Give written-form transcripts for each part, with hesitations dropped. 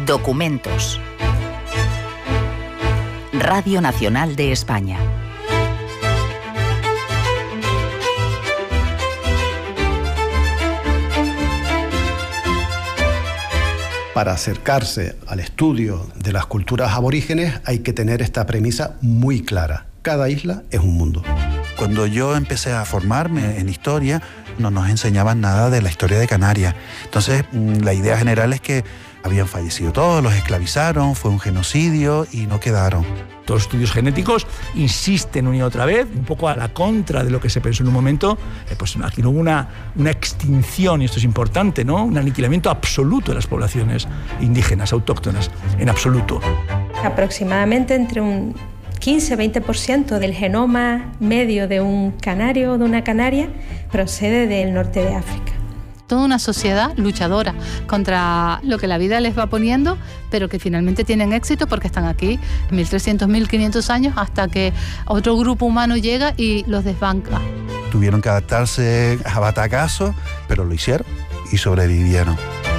Documentos. Radio Nacional de España. Para acercarse al estudio de las culturas aborígenes hay que tener esta premisa muy clara. Cada isla es un mundo. Cuando yo empecé a formarme en historia, no nos enseñaban nada de la historia de Canarias. Entonces, la idea general es que habían fallecido todos, los esclavizaron, fue un genocidio y no quedaron. Todos los estudios genéticos insisten una y otra vez, un poco a la contra de lo que se pensó en un momento, pues aquí no hubo una extinción, y esto es importante, ¿no? Un aniquilamiento absoluto de las poblaciones indígenas, autóctonas, en absoluto. Aproximadamente entre un 15-20% del genoma medio de un canario o de una canaria procede del norte de África. Toda una sociedad luchadora contra lo que la vida les va poniendo, pero que finalmente tienen éxito porque están aquí 1.300, 1.500 años hasta que otro grupo humano llega y los desbanca. Tuvieron que adaptarse a batacazo, pero lo hicieron y sobrevivieron.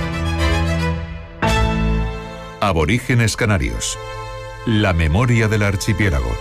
Aborígenes canarios. La memoria del archipiélago.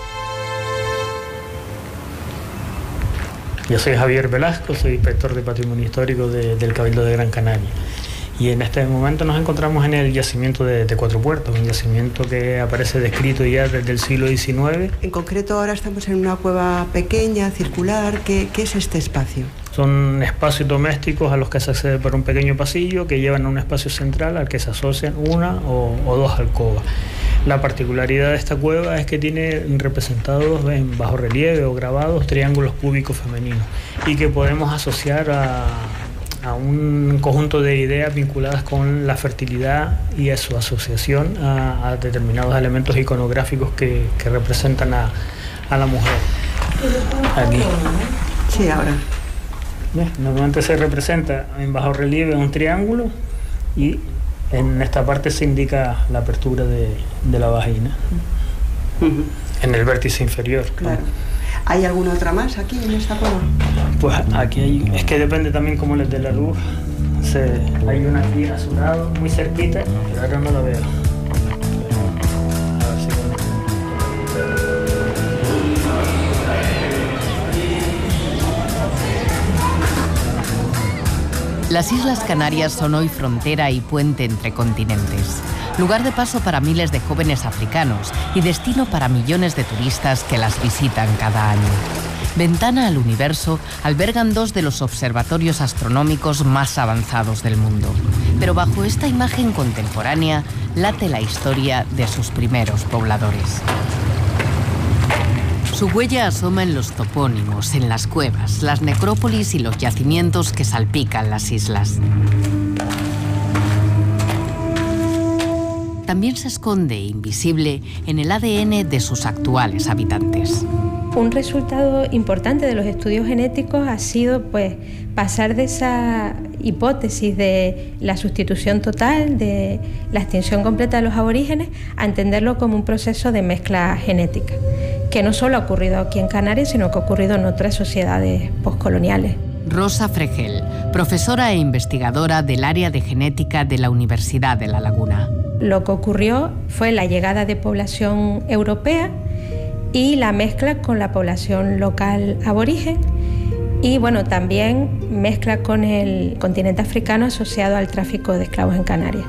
Yo soy Javier Velasco, soy inspector de Patrimonio Histórico del Cabildo de Gran Canaria. Y en este momento nos encontramos en el yacimiento de Cuatro Puertos, un yacimiento que aparece descrito ya desde el siglo XIX. En concreto ahora estamos en una cueva pequeña, circular. ¿Qué es este espacio? Son espacios domésticos a los que se accede por un pequeño pasillo que llevan a un espacio central al que se asocian una o dos alcobas. La particularidad de esta cueva es que tiene representados en bajo relieve o grabados triángulos cúbicos femeninos y que podemos asociar a un conjunto de ideas vinculadas con la fertilidad y a su asociación a determinados elementos iconográficos que representan a la mujer. Aquí. Sí, ahora. Normalmente se representa en bajo relieve un triángulo y en esta parte se indica la apertura de la vagina, en el vértice inferior. Claro. ¿Hay alguna otra más aquí en esta cueva? Pues aquí hay, es que depende también cómo les dé la luz. Hay una aquí a su lado, muy cerquita, pero ahora no la veo. A ver si Las Islas Canarias son hoy frontera y puente entre continentes, lugar de paso para miles de jóvenes africanos y destino para millones de turistas que las visitan cada año. Ventana al universo, albergan dos de los observatorios astronómicos más avanzados del mundo. Pero bajo esta imagen contemporánea late la historia de sus primeros pobladores. Su huella asoma en los topónimos, en las cuevas, las necrópolis y los yacimientos que salpican las islas. También se esconde, invisible, en el ADN de sus actuales habitantes. Un resultado importante de los estudios genéticos ha sido pasar de esa hipótesis de la sustitución total, de la extinción completa de los aborígenes, a entenderlo como un proceso de mezcla genética, que no solo ha ocurrido aquí en Canarias, sino que ha ocurrido en otras sociedades postcoloniales. Rosa Fregel, profesora e investigadora del área de genética de la Universidad de La Laguna. Lo que ocurrió fue la llegada de población europea y la mezcla con la población local aborigen y también mezcla con el continente africano asociado al tráfico de esclavos en Canarias.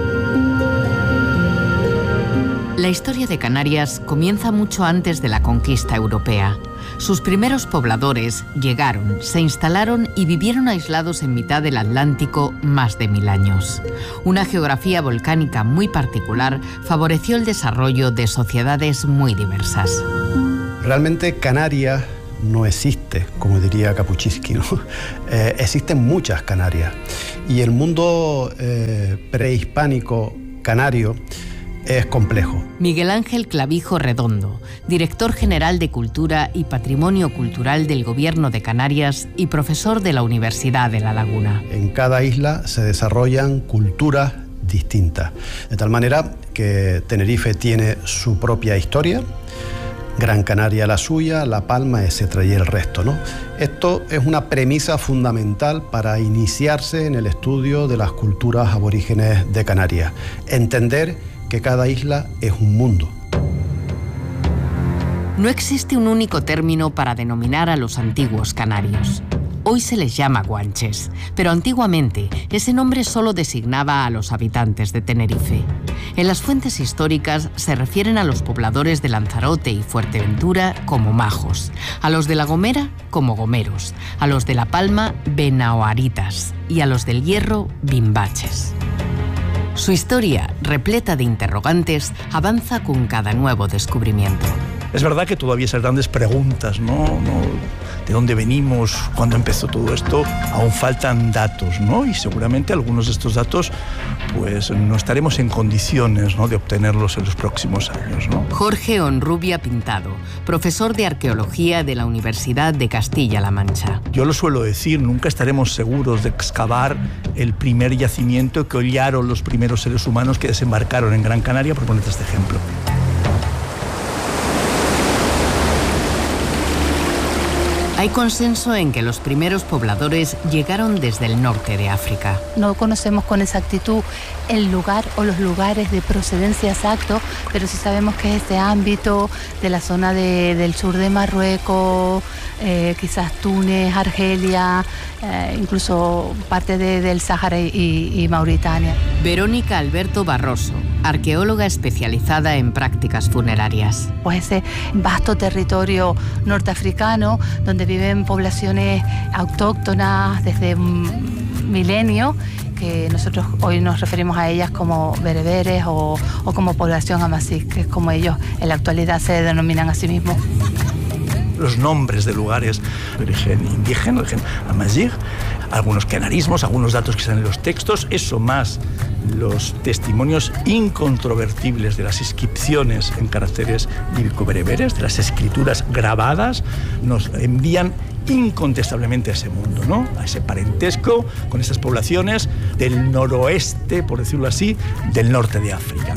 La historia de Canarias comienza mucho antes de la conquista europea. Sus primeros pobladores llegaron, se instalaron y vivieron aislados en mitad del Atlántico más de 1000 años. Una geografía volcánica muy particular favoreció el desarrollo de sociedades muy diversas. Realmente Canarias no existe, como diría Kapuscinski, ¿no? Existen muchas Canarias y el mundo prehispánico canario es complejo. Miguel Ángel Clavijo Redondo, director general de Cultura y Patrimonio Cultural del Gobierno de Canarias y profesor de la Universidad de La Laguna. En cada isla se desarrollan culturas distintas, de tal manera que Tenerife tiene su propia historia, Gran Canaria la suya, La Palma, etcétera, y el resto, ¿no? Esto es una premisa fundamental para iniciarse en el estudio de las culturas aborígenes de Canarias. Entender que cada isla es un mundo. No existe un único término para denominar a los antiguos canarios. Hoy se les llama guanches, pero antiguamente ese nombre solo designaba a los habitantes de Tenerife. En las fuentes históricas se refieren a los pobladores de Lanzarote y Fuerteventura como majos, a los de La Gomera como gomeros, a los de La Palma benaoaritas y a los del Hierro bimbaches. Su historia, repleta de interrogantes, avanza con cada nuevo descubrimiento. Es verdad que todavía esas grandes preguntas, ¿no? ¿De dónde venimos? ¿Cuándo empezó todo esto? Aún faltan datos, ¿no? Y seguramente algunos de estos datos, pues no estaremos en condiciones, ¿no?, de obtenerlos en los próximos años, ¿no? Jorge Honrubia Pintado, profesor de Arqueología de la Universidad de Castilla-La Mancha. Yo lo suelo decir, nunca estaremos seguros de excavar el primer yacimiento que hollaron los primeros seres humanos que desembarcaron en Gran Canaria, por ponerte este ejemplo. Hay consenso en que los primeros pobladores llegaron desde el norte de África. No conocemos con exactitud el lugar o los lugares de procedencia exacto, pero sí sabemos que es este ámbito de la zona del sur de Marruecos, quizás Túnez, Argelia, incluso parte del Sáhara y Mauritania. Verónica Alberto Barroso, arqueóloga especializada en prácticas funerarias. Pues ese vasto territorio norteafricano donde viven poblaciones autóctonas desde milenios, que nosotros hoy nos referimos a ellas como bereberes o como población amazigh, que es como ellos en la actualidad se denominan a sí mismos. Los nombres de lugares de origen indígena, de origen amazigh, algunos canarismos, algunos datos que están en los textos, eso más los testimonios incontrovertibles de las inscripciones en caracteres lírico-bereberes, de las escrituras grabadas, nos envían incontestablemente a ese mundo, ¿no?, a ese parentesco con esas poblaciones del noroeste, por decirlo así, del norte de África.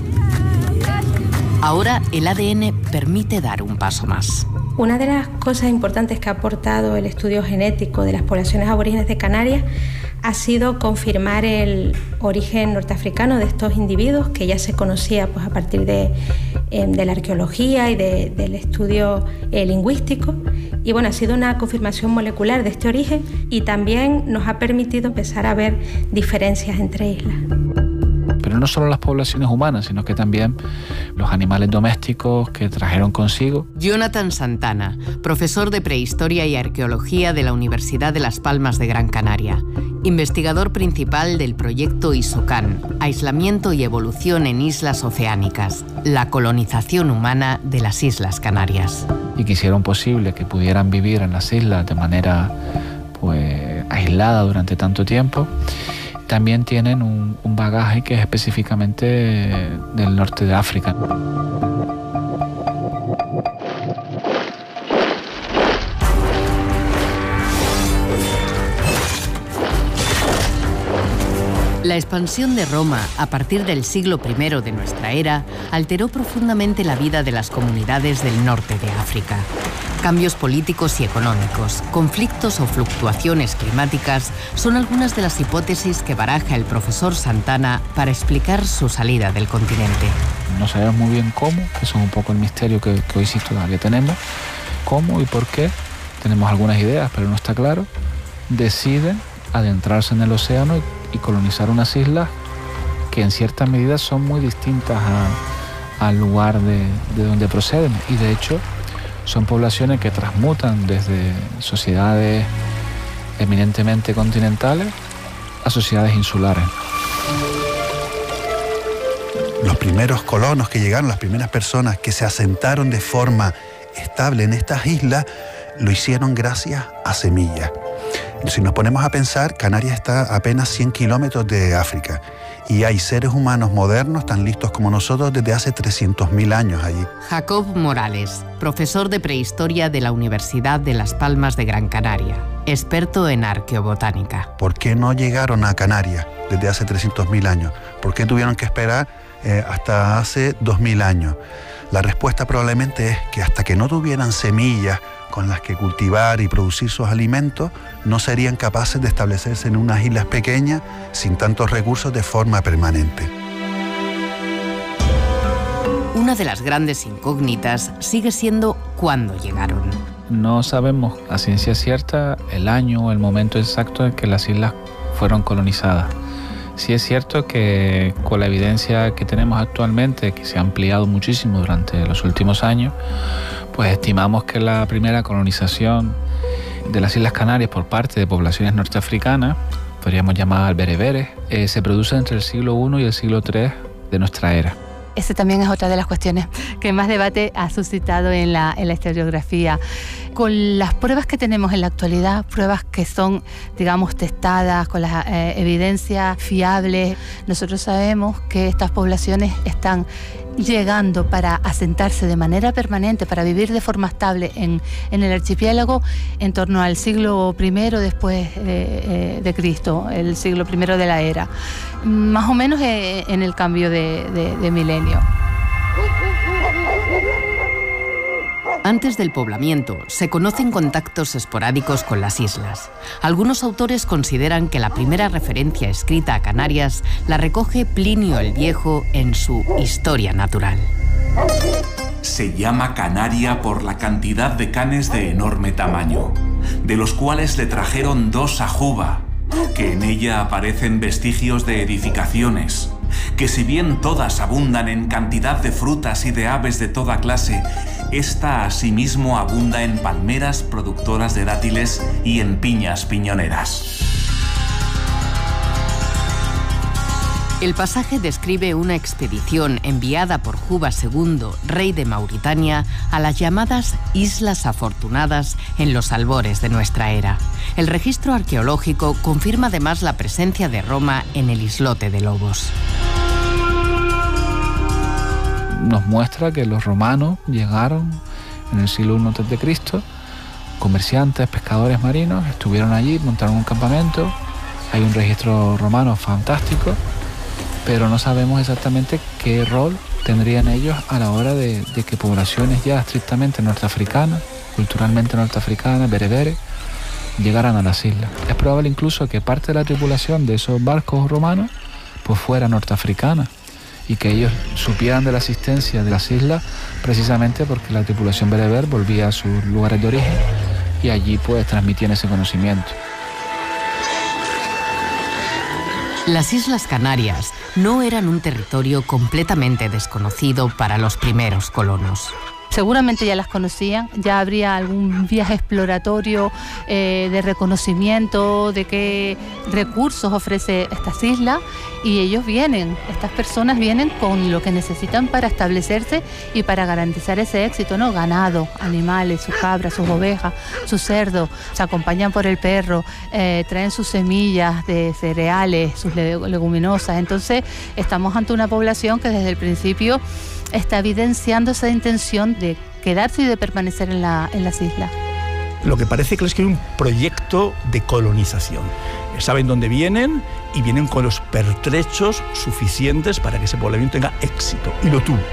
Ahora el ADN permite dar un paso más. Una de las cosas importantes que ha aportado el estudio genético de las poblaciones aborígenes de Canarias ha sido confirmar el origen norteafricano de estos individuos, que ya se conocía pues, a partir de la arqueología y del estudio lingüístico. Y bueno, ha sido una confirmación molecular de este origen y también nos ha permitido empezar a ver diferencias entre islas. Pero no solo las poblaciones humanas, sino que también los animales domésticos que trajeron consigo. Jonathan Santana, profesor de Prehistoria y Arqueología de la Universidad de Las Palmas de Gran Canaria, investigador principal del proyecto ISOCAN, Aislamiento y Evolución en Islas Oceánicas, la colonización humana de las Islas Canarias. Y que hicieron posible que pudieran vivir en las islas de manera aislada durante tanto tiempo. También tienen un bagaje que es específicamente del norte de África. La expansión de Roma a partir del siglo I de nuestra era alteró profundamente la vida de las comunidades del norte de África. Cambios políticos y económicos, conflictos o fluctuaciones climáticas son algunas de las hipótesis que baraja el profesor Santana para explicar su salida del continente. No sabemos muy bien cómo, eso es un poco el misterio que hoy sí todavía tenemos. Cómo y por qué, tenemos algunas ideas, pero no está claro. Deciden adentrarse en el océano y colonizar unas islas que en cierta medida son muy distintas al lugar de donde proceden. Y de hecho son poblaciones que transmutan desde sociedades eminentemente continentales a sociedades insulares. Los primeros colonos que llegaron, las primeras personas que se asentaron de forma estable en estas islas, lo hicieron gracias a semillas. Si nos ponemos a pensar, Canarias está a apenas 100 kilómetros de África y hay seres humanos modernos tan listos como nosotros desde hace 300.000 años allí. Jacob Morales, profesor de Prehistoria de la Universidad de Las Palmas de Gran Canaria, experto en arqueobotánica. ¿Por qué no llegaron a Canarias desde hace 300.000 años? ¿Por qué tuvieron que esperar hasta hace 2.000 años? La respuesta probablemente es que hasta que no tuvieran semillas con las que cultivar y producir sus alimentos, no serían capaces de establecerse en unas islas pequeñas sin tantos recursos de forma permanente. Una de las grandes incógnitas sigue siendo cuándo llegaron. No sabemos a ciencia cierta el año o el momento exacto en que las islas fueron colonizadas. Sí es cierto que con la evidencia que tenemos actualmente, que se ha ampliado muchísimo durante los últimos años, pues estimamos que la primera colonización de las Islas Canarias por parte de poblaciones norteafricanas, podríamos llamar bereberes, se produce entre el siglo I y el siglo III de nuestra era. Esa también es otra de las cuestiones que más debate ha suscitado en la historiografía. Con las pruebas que tenemos en la actualidad, pruebas que son, digamos, testadas, con las evidencias fiables, nosotros sabemos que estas poblaciones están llegando para asentarse de manera permanente, para vivir de forma estable en el archipiélago en torno al siglo I después de Cristo, el siglo I de la era, más o menos en el cambio de milenio. Antes del poblamiento, se conocen contactos esporádicos con las islas. Algunos autores consideran que la primera referencia escrita a Canarias la recoge Plinio el Viejo en su Historia Natural. Se llama Canaria por la cantidad de canes de enorme tamaño, de los cuales le trajeron 2 a Juba, que en ella aparecen vestigios de edificaciones, que si bien todas abundan en cantidad de frutas y de aves de toda clase, esta asimismo abunda en palmeras productoras de dátiles y en piñas piñoneras. El pasaje describe una expedición enviada por Juba II, rey de Mauritania, a las llamadas Islas Afortunadas en los albores de nuestra era. El registro arqueológico confirma además la presencia de Roma en el islote de Lobos. Nos muestra que los romanos llegaron en el siglo I a.C., comerciantes, pescadores marinos, estuvieron allí, montaron un campamento, hay un registro romano fantástico, pero no sabemos exactamente qué rol tendrían ellos a la hora de que poblaciones ya estrictamente norteafricanas, culturalmente norteafricanas, bereberes, llegaran a las islas. Es probable incluso que parte de la tripulación de esos barcos romanos pues fuera norteafricana y que ellos supieran de la existencia de las islas precisamente porque la tripulación bereber volvía a sus lugares de origen y allí pues transmitían ese conocimiento. Las Islas Canarias no eran un territorio completamente desconocido para los primeros colonos. Seguramente ya las conocían, ya habría algún viaje exploratorio de reconocimiento de qué recursos ofrece estas islas y ellos vienen, estas personas vienen con lo que necesitan para establecerse y para garantizar ese éxito, ¿no? Ganado, animales, sus cabras, sus ovejas, sus cerdos, se acompañan por el perro, traen sus semillas de cereales, sus leguminosas. Entonces estamos ante una población que desde el principio está evidenciando esa intención de quedarse y de permanecer en las islas. Lo que parece claro es que hay un proyecto de colonización. Saben dónde vienen y vienen con los pertrechos suficientes para que ese poblamiento tenga éxito, y lo tuvo.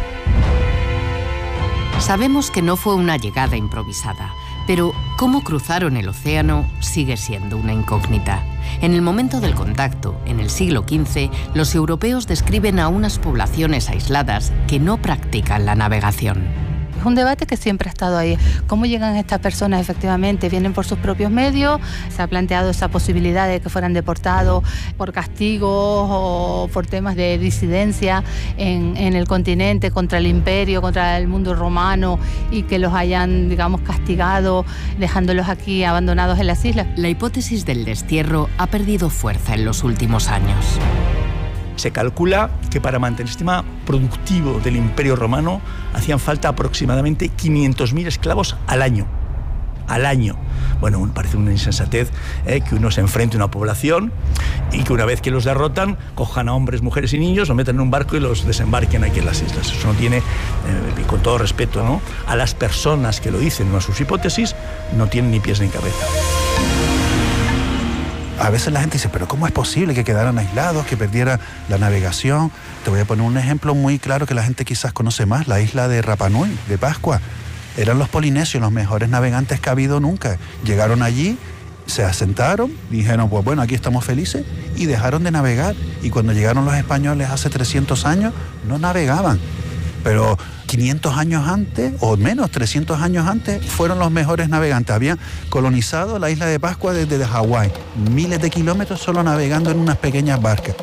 Sabemos que no fue una llegada improvisada, pero cómo cruzaron el océano sigue siendo una incógnita. En el momento del contacto, en el siglo XV, los europeos describen a unas poblaciones aisladas que no practican la navegación. Es un debate que siempre ha estado ahí. ¿Cómo llegan estas personas efectivamente? ¿Vienen por sus propios medios? ¿Se ha planteado esa posibilidad de que fueran deportados por castigos o por temas de disidencia en el continente contra el imperio, contra el mundo romano y que los hayan, digamos, castigado dejándolos aquí abandonados en las islas? La hipótesis del destierro ha perdido fuerza en los últimos años. Se calcula que para mantener el sistema productivo del Imperio Romano hacían falta aproximadamente 500.000 esclavos al año. Al año. Bueno, parece una insensatez que uno se enfrente a una población y que una vez que los derrotan, cojan a hombres, mujeres y niños, los metan en un barco y los desembarquen aquí en las islas. Eso no tiene, y con todo respeto, ¿no?, a las personas que lo dicen o a sus hipótesis, no tienen ni pies ni cabeza. A veces la gente dice, pero ¿cómo es posible que quedaran aislados, que perdiera la navegación? Te voy a poner un ejemplo muy claro que la gente quizás conoce más, la isla de Rapa Nui, de Pascua. Eran los polinesios los mejores navegantes que ha habido nunca. Llegaron allí, se asentaron, dijeron, pues bueno, aquí estamos felices, y dejaron de navegar. Y cuando llegaron los españoles hace 300 años, no navegaban. Pero 500 años antes, o menos, 300 años antes, fueron los mejores navegantes. Habían colonizado la isla de Pascua desde Hawái, miles de kilómetros solo navegando en unas pequeñas barcas.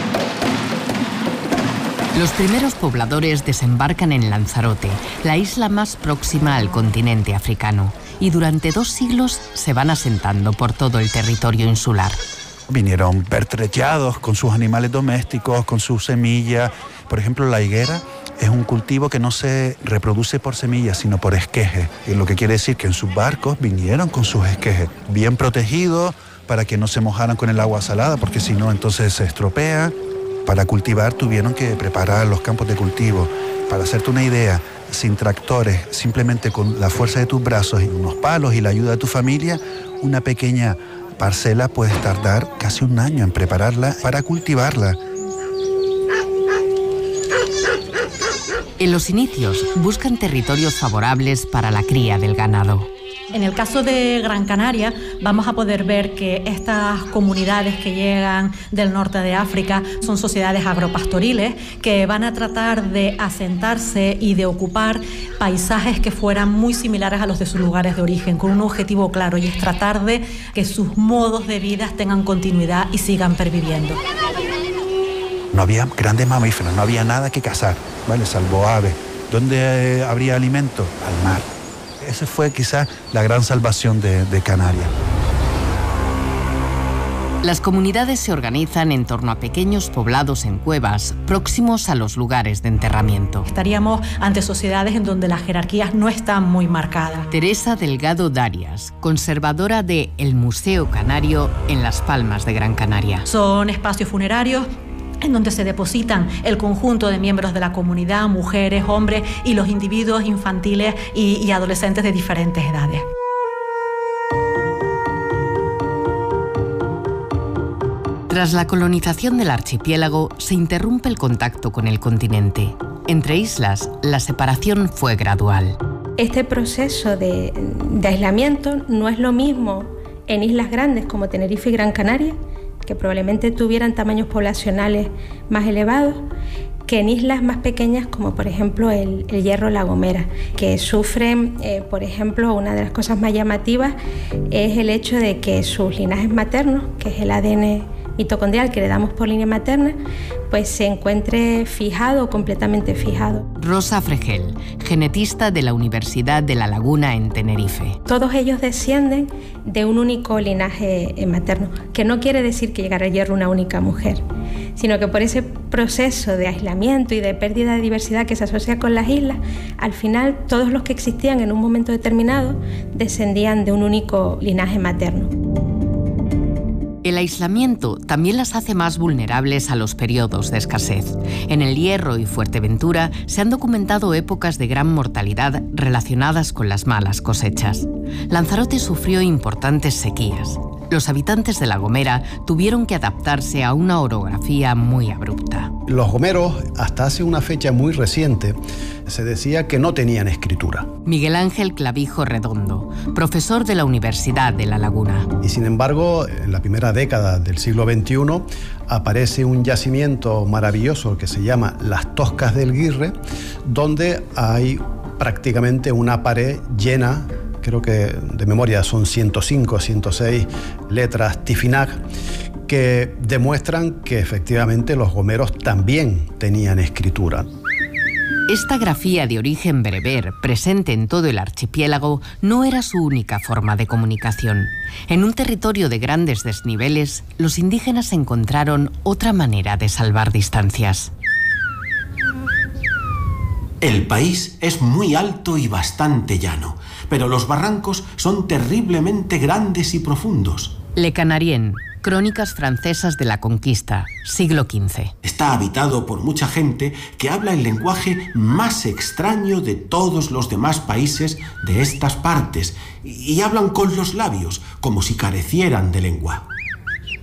Los primeros pobladores desembarcan en Lanzarote, la isla más próxima al continente africano, y durante 2 siglos se van asentando por todo el territorio insular. Vinieron pertrechados con sus animales domésticos, con sus semillas. Por ejemplo, la higuera es un cultivo que no se reproduce por semillas, sino por esquejes. Y lo que quiere decir que en sus barcos vinieron con sus esquejes, bien protegidos para que no se mojaran con el agua salada, porque si no, entonces se estropea. Para cultivar tuvieron que preparar los campos de cultivo. Para hacerte una idea, sin tractores, simplemente con la fuerza de tus brazos y unos palos y la ayuda de tu familia, una pequeña parcela puedes tardar casi 1 año en prepararla para cultivarla. En los inicios buscan territorios favorables para la cría del ganado. En el caso de Gran Canaria vamos a poder ver que estas comunidades que llegan del norte de África son sociedades agropastoriles que van a tratar de asentarse y de ocupar paisajes que fueran muy similares a los de sus lugares de origen, con un objetivo claro, y es tratar de que sus modos de vida tengan continuidad y sigan perviviendo. No había grandes mamíferos, no había nada que cazar, ¿vale? Salvo aves. ¿Dónde habría alimento? Al mar. Esa fue quizás la gran salvación de Canarias. Las comunidades se organizan en torno a pequeños poblados en cuevas, próximos a los lugares de enterramiento. Estaríamos ante sociedades en donde las jerarquías no están muy marcadas. Teresa Delgado Darias, conservadora de El Museo Canario en Las Palmas de Gran Canaria. Son espacios funerarios en donde se depositan el conjunto de miembros de la comunidad, mujeres, hombres y los individuos infantiles y adolescentes de diferentes edades. Tras la colonización del archipiélago, se interrumpe el contacto con el continente. Entre islas, la separación fue gradual. Este proceso de aislamiento no es lo mismo en islas grandes como Tenerife y Gran Canaria, que probablemente tuvieran tamaños poblacionales más elevados, que en islas más pequeñas como por ejemplo el Hierro La Gomera, que sufren, por ejemplo, una de las cosas más llamativas es el hecho de que sus linajes maternos, que es el ADN mitocondrial que le damos por línea materna, pues se encuentre fijado o completamente fijado. Rosa Fregel, genetista de la Universidad de La Laguna en Tenerife. Todos ellos descienden de un único linaje materno, que no quiere decir que llegara al Hierro una única mujer, sino que por ese proceso de aislamiento y de pérdida de diversidad que se asocia con las islas, al final todos los que existían en un momento determinado descendían de un único linaje materno. El aislamiento también las hace más vulnerables a los periodos de escasez. En El Hierro y Fuerteventura se han documentado épocas de gran mortalidad relacionadas con las malas cosechas. Lanzarote sufrió importantes sequías. Los habitantes de La Gomera tuvieron que adaptarse a una orografía muy abrupta. Los gomeros, hasta hace una fecha muy reciente, se decía que no tenían escritura. Miguel Ángel Clavijo Redondo, profesor de la Universidad de La Laguna. Y sin embargo, en la primera década del siglo XXI, aparece un yacimiento maravilloso que se llama Las Toscas del Guirre, donde hay prácticamente una pared llena, creo que de memoria son 105, 106 letras Tifinagh, que demuestran que efectivamente los gomeros también tenían escritura. Esta grafía de origen bereber, presente en todo el archipiélago, no era su única forma de comunicación. En un territorio de grandes desniveles, los indígenas encontraron otra manera de salvar distancias. El país es muy alto y bastante llano, pero los barrancos son terriblemente grandes y profundos. Le Canarien, Crónicas francesas de la conquista, siglo XV. Está habitado por mucha gente que habla el lenguaje más extraño de todos los demás países de estas partes y hablan con los labios, como si carecieran de lengua.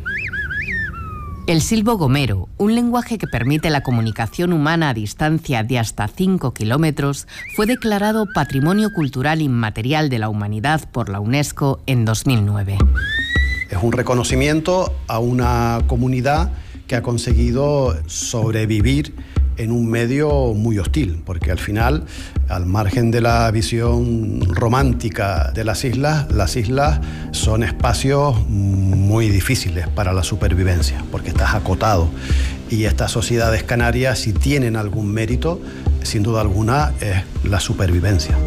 El silbo gomero, un lenguaje que permite la comunicación humana a distancia de hasta 5 kilómetros, fue declarado Patrimonio Cultural Inmaterial de la Humanidad por la UNESCO en 2009. Es un reconocimiento a una comunidad que ha conseguido sobrevivir en un medio muy hostil, porque al final, al margen de la visión romántica de las islas son espacios muy difíciles para la supervivencia, porque estás acotado. Y estas sociedades canarias, si tienen algún mérito, sin duda alguna, es la supervivencia.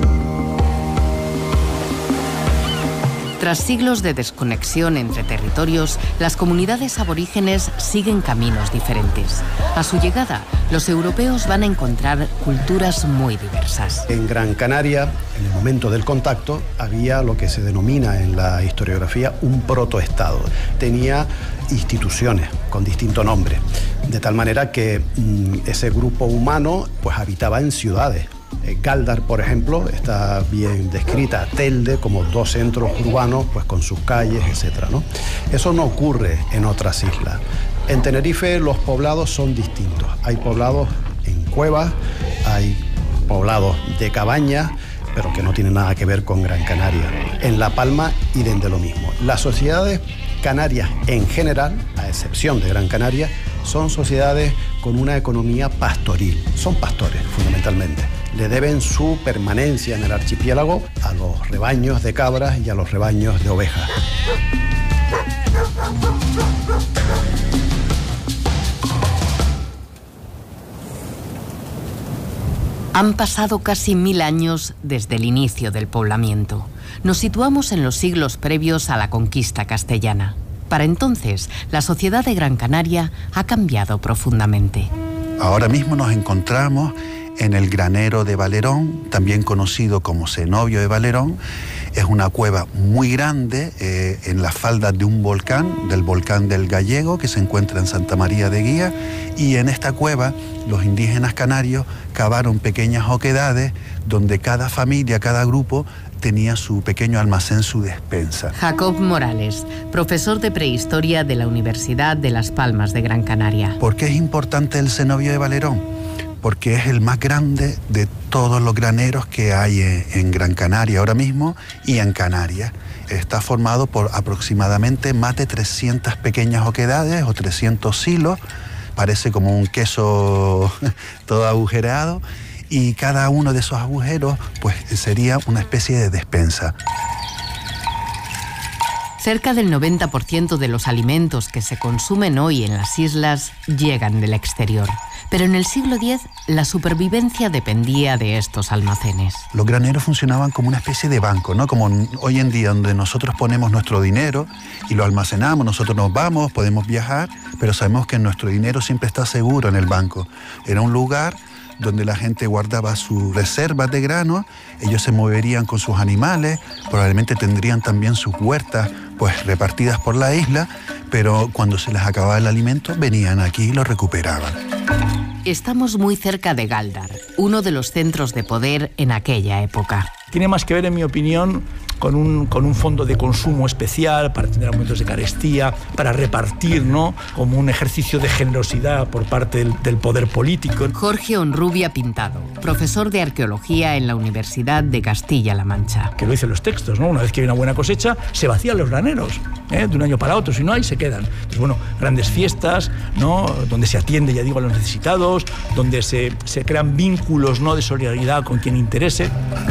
Tras siglos de desconexión entre territorios, las comunidades aborígenes siguen caminos diferentes. A su llegada, los europeos van a encontrar culturas muy diversas. En Gran Canaria, en el momento del contacto, había lo que se denomina en la historiografía un protoestado. Tenía instituciones con distinto nombre, de tal manera que ese grupo humano pues habitaba en ciudades. Galdar, por ejemplo, está bien descrita, Telde, como 2 centros urbanos, pues con sus calles, etc., ¿no? Eso no ocurre en otras islas. En Tenerife los poblados son distintos. Hay poblados en cuevas, hay poblados de cabañas, pero que no tienen nada que ver con Gran Canaria. En La Palma, idem de lo mismo. Las sociedades canarias en general, a excepción de Gran Canaria, son sociedades con una economía pastoril. Son pastores, fundamentalmente. Le deben su permanencia en el archipiélago a los rebaños de cabras y a los rebaños de ovejas. Han pasado casi 1000 años desde el inicio del poblamiento. Nos situamos en los siglos previos a la conquista castellana. Para entonces, la sociedad de Gran Canaria ha cambiado profundamente. Ahora mismo nos encontramos en el granero de Valerón, también conocido como cenobio de Valerón. Es una cueva muy grande en las faldas de un volcán, del volcán del Gallego, que se encuentra en Santa María de Guía. Y en esta cueva los indígenas canarios cavaron pequeñas oquedades donde cada familia, cada grupo tenía su pequeño almacén, su despensa. Jacob Morales, profesor de prehistoria de la Universidad de Las Palmas de Gran Canaria. ¿Por qué es importante el cenobio de Valerón? Porque es el más grande de todos los graneros que hay en Gran Canaria ahora mismo y en Canarias. Está formado por aproximadamente más de 300 pequeñas oquedades o 300 silos. Parece como un queso todo agujereado, y cada uno de esos agujeros pues sería una especie de despensa. Cerca del 90% de los alimentos que se consumen hoy en las islas llegan del exterior. Pero en el siglo X la supervivencia dependía de estos almacenes. Los graneros funcionaban como una especie de banco, ¿no? Como hoy en día, donde nosotros ponemos nuestro dinero y lo almacenamos, nosotros nos vamos, podemos viajar, pero sabemos que nuestro dinero siempre está seguro en el banco. Era un lugar donde la gente guardaba sus reservas de grano, ellos se moverían con sus animales, probablemente tendrían también sus huertas pues repartidas por la isla, pero cuando se les acababa el alimento venían aquí y lo recuperaban. Estamos muy cerca de Galdar, uno de los centros de poder en aquella época. Tiene más que ver, en mi opinión, con un fondo de consumo especial para tener momentos de carestía, para repartir, ¿no?, como un ejercicio de generosidad por parte del poder político. Jorge Onrubia Pintado, profesor de arqueología en la Universidad de Castilla-La Mancha. Que lo dicen los textos, ¿no? Una vez que hay una buena cosecha, se vacían los graneros, de un año para otro. Si no hay, se quedan. Entonces, bueno, grandes fiestas, ¿no?, donde se atiende, ya digo, a los necesitados, donde se crean vínculos, ¿no?, de solidaridad con quien interese.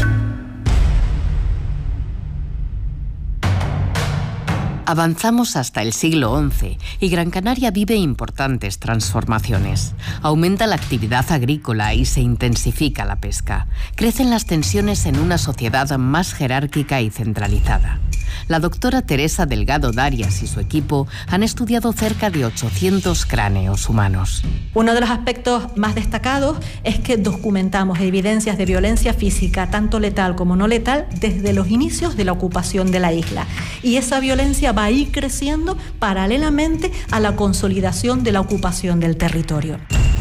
Avanzamos hasta el siglo XI y Gran Canaria vive importantes transformaciones. Aumenta la actividad agrícola y se intensifica la pesca. Crecen las tensiones en una sociedad más jerárquica y centralizada. La doctora Teresa Delgado Darias y su equipo han estudiado cerca de 800 cráneos humanos. Uno de los aspectos más destacados es que documentamos evidencias de violencia física, tanto letal como no letal, desde los inicios de la ocupación de la isla. Y esa violencia va a ir creciendo paralelamente a la consolidación de la ocupación del territorio.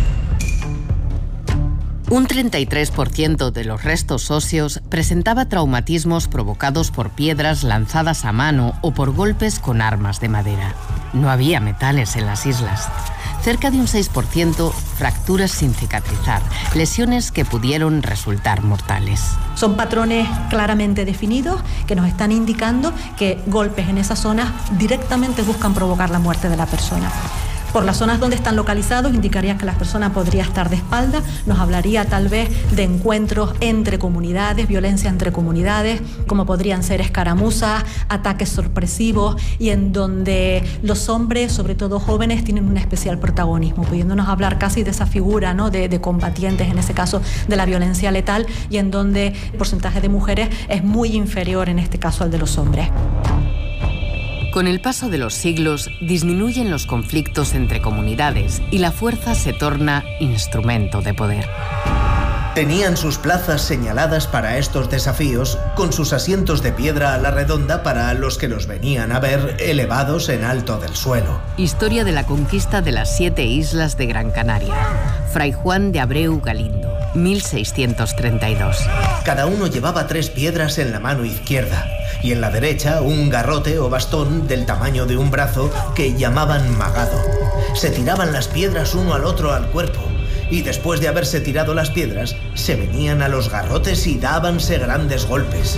Un 33% de los restos óseos presentaba traumatismos provocados por piedras lanzadas a mano o por golpes con armas de madera. No había metales en las islas. Cerca de un 6% fracturas sin cicatrizar, lesiones que pudieron resultar mortales. Son patrones claramente definidos que nos están indicando que golpes en esas zonas directamente buscan provocar la muerte de la persona. Por las zonas donde están localizados indicaría que la persona podría estar de espalda, nos hablaría tal vez de encuentros entre comunidades, violencia entre comunidades, como podrían ser escaramuzas, ataques sorpresivos y en donde los hombres, sobre todo jóvenes, tienen un especial protagonismo, pudiéndonos hablar casi de esa figura, ¿no?, de combatientes, en ese caso de la violencia letal, y en donde el porcentaje de mujeres es muy inferior en este caso al de los hombres. Con el paso de los siglos, disminuyen los conflictos entre comunidades y la fuerza se torna instrumento de poder. Tenían sus plazas señaladas para estos desafíos, con sus asientos de piedra a la redonda para los que los venían a ver elevados en alto del suelo. Historia de la conquista de las 7 islas de Gran Canaria. Fray Juan de Abreu Galindo, 1632. Cada uno llevaba 3 piedras en la mano izquierda y en la derecha un garrote o bastón del tamaño de un brazo que llamaban magado. Se tiraban las piedras uno al otro al cuerpo y después de haberse tirado las piedras se venían a los garrotes y dábanse grandes golpes.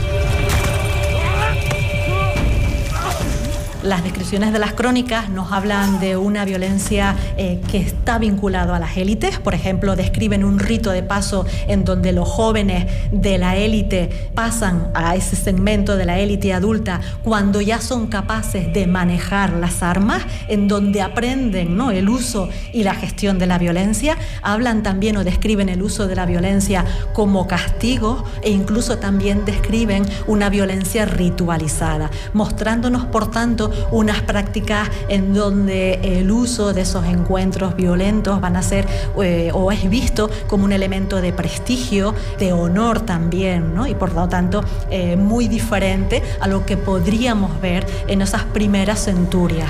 Las descripciones de las crónicas nos hablan de una violencia que está vinculada a las élites. Por ejemplo, describen un rito de paso en donde los jóvenes de la élite pasan a ese segmento de la élite adulta cuando ya son capaces de manejar las armas, en donde aprenden, ¿no?, el uso y la gestión de la violencia. Hablan también o describen el uso de la violencia como castigo e incluso también describen una violencia ritualizada, mostrándonos, por tanto, unas prácticas en donde el uso de esos encuentros violentos van a ser o es visto como un elemento de prestigio, de honor también, ¿no? Y por lo tanto muy diferente a lo que podríamos ver en esas primeras centurias.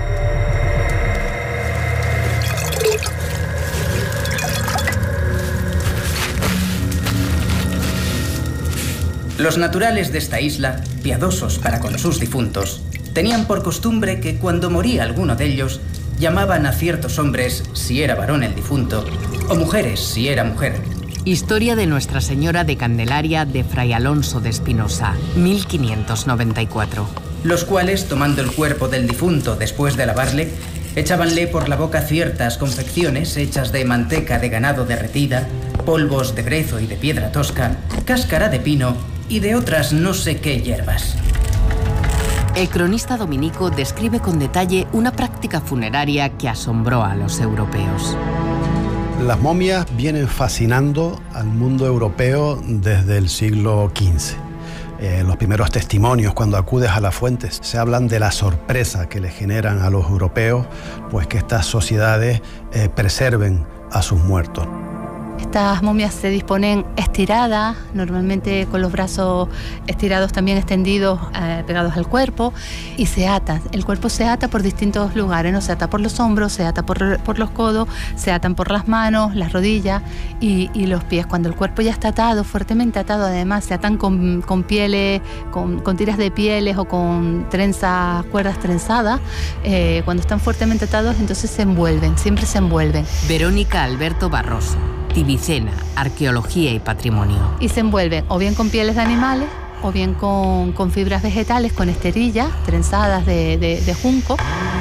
Los naturales de esta isla, piadosos para con sus difuntos, tenían por costumbre que cuando moría alguno de ellos, llamaban a ciertos hombres si era varón el difunto, o mujeres si era mujer. Historia de Nuestra Señora de Candelaria de Fray Alonso de Espinosa, 1594. Los cuales, tomando el cuerpo del difunto después de lavarle, echábanle por la boca ciertas confecciones hechas de manteca de ganado derretida, polvos de brezo y de piedra tosca, cáscara de pino y de otras no sé qué hierbas. El cronista dominico describe con detalle una práctica funeraria que asombró a los europeos. Las momias vienen fascinando al mundo europeo desde el siglo XV. Los primeros testimonios, cuando acudes a las fuentes, se hablan de la sorpresa que le generan a los europeos, pues que estas sociedades preserven a sus muertos. Estas momias se disponen estiradas, normalmente con los brazos estirados también extendidos, pegados al cuerpo, y se atan. El cuerpo se ata por distintos lugares, ¿no? Se ata por los hombros, se ata por los codos, se atan por las manos, las rodillas y los pies. Cuando el cuerpo ya está atado, fuertemente atado, además se atan con pieles, con tiras de pieles o con trenzas, cuerdas trenzadas. Cuando están fuertemente atados, entonces se envuelven, siempre se envuelven. Verónica Alberto Barroso, Tibicena, Arqueología y Patrimonio. Y se envuelven o bien con pieles de animales o bien con fibras vegetales, con esterillas trenzadas de junco.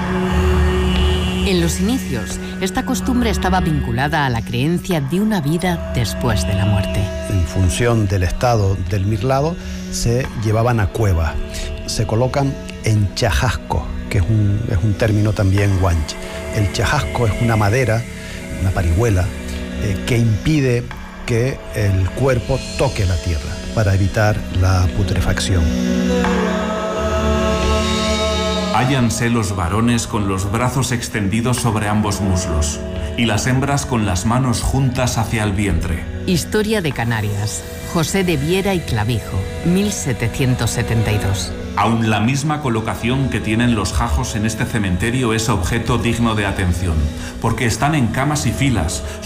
En los inicios, esta costumbre estaba vinculada a la creencia de una vida después de la muerte. En función del estado del mirlado, se llevaban a cuevas. Se colocan en chajasco, que es un término también guanche. El chajasco es una madera, una parihuela, que impide que el cuerpo toque la tierra para evitar la putrefacción. Hállanse los varones con los brazos extendidos sobre ambos muslos y las hembras con las manos juntas hacia el vientre. Historia de Canarias, José de Viera y Clavijo, 1772. Aun la misma colocación que tienen los jajos en este cementerio es objeto digno de atención, porque están en camas y filas,